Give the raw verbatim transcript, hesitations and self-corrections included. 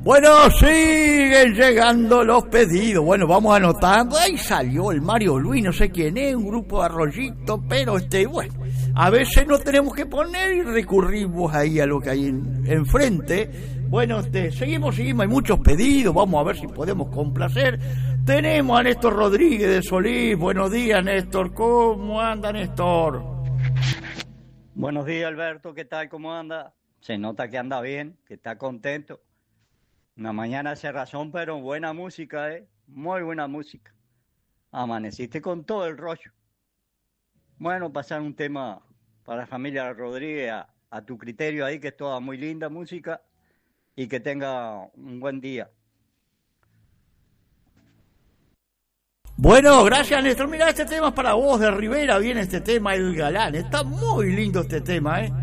Bueno, siguen llegando los pedidos. Bueno, vamos anotando. Ahí salió el Mario Luis, no sé quién es, un grupo de Arroyito, pero este, bueno, a veces nos tenemos que poner y recurrimos ahí a lo que hay en, enfrente. Bueno, este, seguimos, seguimos, hay muchos pedidos, vamos a ver si podemos complacer. Tenemos a Néstor Rodríguez de Solís. Buenos días, Néstor. ¿Cómo anda, Néstor? Buenos días, Alberto. ¿Qué tal? ¿Cómo anda? Se nota que anda bien, que está contento. Una mañana hace razón, pero buena música, ¿eh? Muy buena música. Amaneciste con todo el rollo. Bueno, pasar un tema para la familia Rodríguez a, a tu criterio ahí, que es toda muy linda música y que tenga un buen día. Bueno, gracias, Néstor. Mira, este tema es para vos de Rivera. Viene este tema, El Galán. Está muy lindo este tema, ¿eh?